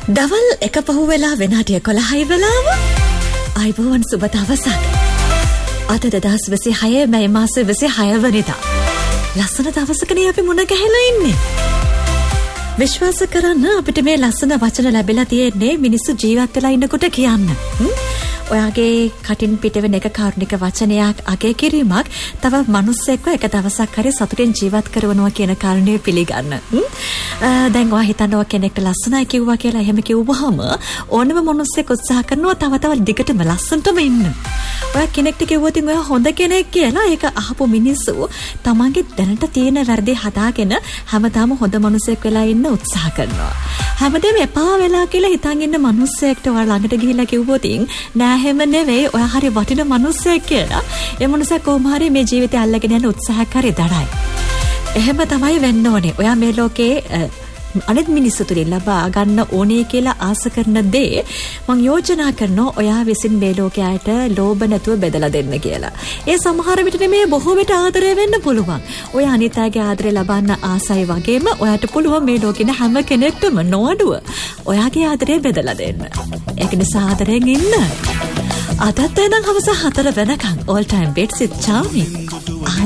දවල් එක පහුවෙලා වෙනාට 11යි වෙලාව. අයිබෝවන් සුබ දවසක්. අද 2026 මැයි මාසේ 26 වෙනිදා. ලස්සන දවසකනේ අපි මුණ ගැහිලා ඉන්නේ. විශ්වාස කරන්න අපිට මේ ලස්සන වචන ලැබිලා තියෙන්නේ මිනිස්සු ජීවත් වෙලා ඉන්නකොට කියන්න. ඔයාගේ කටින් පිටවෙන එක කාරුණික වචනයක් අගය කිරීමක් තව මිනිස්සෙක්ව එක දවසක් හරි සතුටින් ජීවත් කරනවා කියන කාරණේ පිළිගන්න. දැන් ඔයා හිතනවා කෙනෙක්ට ලස්සනයි කිව්වා කියලා එහෙම කිව්වහම ඕනම මිනිස්සෙක් උත්සාහ කරනවා තව දිගටම ලස්සනටම ඉන්න. ඔයා කෙනෙක්ට කිව්වොත් ඔයා හොඳ කෙනෙක් කියලා ඒක අහපු මිනිස්සු තමන්ගේ දැනට තියෙන වැරදි හදාගෙන හැමදාම හොඳ මිනිසෙක් වෙලා ඉන්න උත්සාහ කරනවා. හැමදේම එපා වෙලා කියලා හිතන් ඉන්න මිනිස්සෙක්ට ඔයා ළඟට ගිහිල්ලා කිව්වොත් නෑ එහෙම නෙවෙයි ඔයා හරි වටින මිනිස්සෙක් කියලා. ඒ මිනිසා කොහොම හරි මේ ජීවිතය අල්ලගෙන යන උත්සාහයක් හරි දරයි. එහෙම තමයි වෙන්න ඕනේ. ඔයා මේ ලෝකේ අනිත් මිනිස්සු තුලින් ලබා ගන්න ඕනේ කියලා ආස කරන දේ මම යෝජනා කරනවා ඔයා විසින් මේ ලෝකයට ලෝභ නැතුව බෙදලා දෙන්න කියලා. ඒ සමහර විට නෙමේ බොහෝ විට ආදරය වෙන්න පුළුවන්. ඔය අනිත් අයගේ ආදරය ලබන්න ආසයි වගේම ඔයාට පුළුවන් මේ ලෝකෙන හැම කෙනෙක්ටම නොඅඩුව ඔයාගේ ආදරය බෙදලා දෙන්න. ඒක නිසා ආදරෙන් ඉන්න. අදත් එනම් හවස 4 වෙනකන් all time beds with Charming.